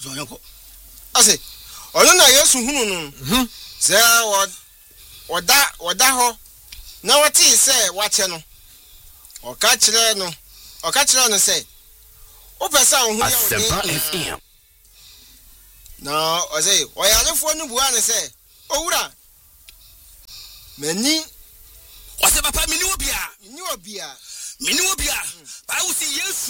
Zonko. Ase. Ono na Yesu hunu no. Se oda ho. Na wati se wache no. Oka kire no se. O pesa ohun ya o. Na ose oyalefo no buwa ne se. Owura. Mani Wase papa mini obia. Ni obia. Mini obia. Ba wo si Yesu